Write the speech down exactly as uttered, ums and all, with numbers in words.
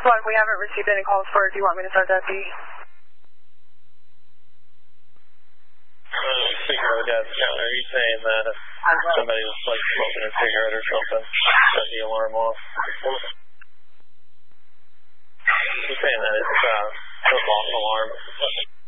one, we haven't received any calls for it. Do you want me to start that beat? Uh, speaking of the dad's counter, are you saying that if somebody was like smoking a cigarette or something, shut the alarm off? You're saying that it's uh, a false alarm?